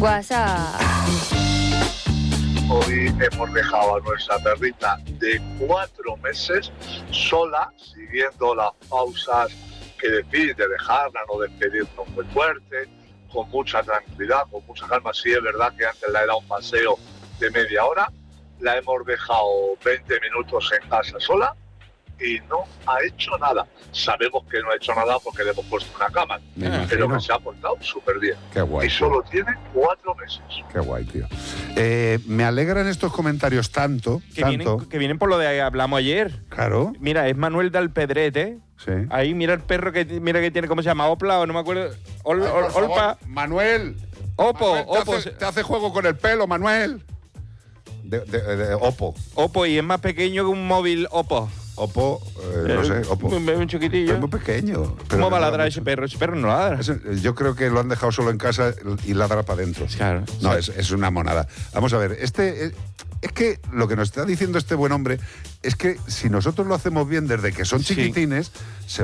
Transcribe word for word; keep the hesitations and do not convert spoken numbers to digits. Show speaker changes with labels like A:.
A: WhatsApp.
B: Hoy hemos dejado a nuestra perrita de cuatro meses sola, siguiendo las pausas que decís de dejarla, no despedirnos muy fuerte, con mucha tranquilidad, con mucha calma. Sí, es verdad que antes la era un paseo de media hora, la hemos dejado veinte minutos en casa sola y no ha hecho nada. Sabemos que no ha hecho nada porque le hemos puesto una cámara, pero que se ha portado súper bien.
C: Qué guay.
B: Y solo tiene cuatro meses.
C: Qué guay, tío. Eh, me alegran estos comentarios tanto,
D: Que,
C: tanto.
D: vienen, que vienen por lo de que hablamos ayer.
C: Claro.
D: Mira, es Manuel del Pedrete.
C: Sí.
D: Ahí, mira el perro que mira que tiene, ¿cómo se llama? Opla o no me acuerdo. Ol,
C: Ay,
D: ol,
C: por favor,
D: Olpa.
C: Manuel.
D: Opo,
C: Manuel, te,
D: Opo.
C: hace, te hace juego con el pelo, Manuel. De, de, de Oppo.
D: Opo, y es más pequeño que un móvil Oppo.
C: Oppo, eh, no sé, Oppo.
D: Un, un chiquitillo.
C: Es muy pequeño.
D: ¿Cómo va a
C: no
D: ladrar
C: mucho.
D: ese perro? Ese perro no ladra.
C: Es- yo creo que lo han dejado solo en casa y ladra para adentro.
D: Claro.
C: No, es, es una monada. Vamos a ver, este es, es que lo que nos está diciendo este buen hombre es que si nosotros lo hacemos bien desde que son
D: Sí.
C: chiquitines, se